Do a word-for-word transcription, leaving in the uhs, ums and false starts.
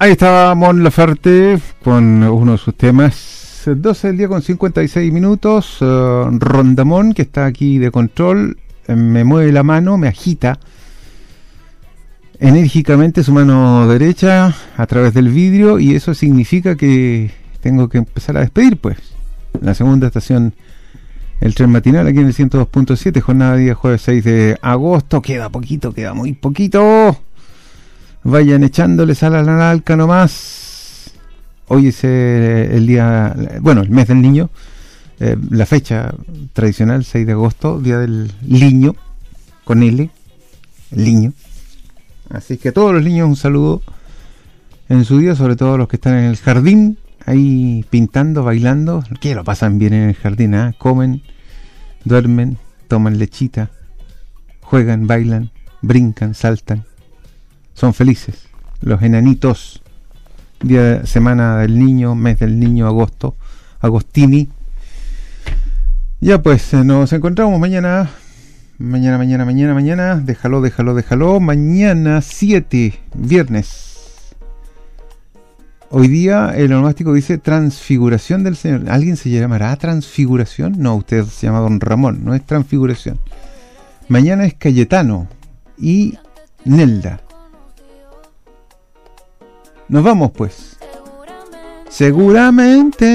Ahí estaba Mon Laferte con uno de sus temas. doce del día con cincuenta y seis minutos. Uh, Rondamón, que está aquí de control, eh, me mueve la mano, me agita enérgicamente su mano derecha a través del vidrio, y eso significa que tengo que empezar a despedir, pues. La segunda estación, el tren matinal, aquí en el ciento dos punto siete, jornada de día jueves seis de agosto. Queda poquito, queda muy poquito. Vayan echándole sal a la nalca nomás. Hoy es eh, el día, bueno, el mes del niño, eh, la fecha tradicional, seis de agosto, día del niño, con L, el niño. Así que a todos los niños un saludo en su día, sobre todo los que están en el jardín, ahí pintando, bailando, que lo pasan bien en el jardín, ¿eh? Comen, duermen, toman lechita, juegan, bailan, brincan, saltan, son felices. Los enanitos, día, semana del niño, mes del niño, agosto, agostini. Ya pues, eh, nos encontramos mañana. Mañana, mañana, mañana, mañana. Déjalo, déjalo, déjalo. Mañana siete, viernes. Hoy día el onomástico dice transfiguración del Señor. ¿Alguien se llamará transfiguración? No, usted se llama Don Ramón, no es transfiguración. Mañana es Cayetano y Nelda. Nos vamos pues. Seguramente.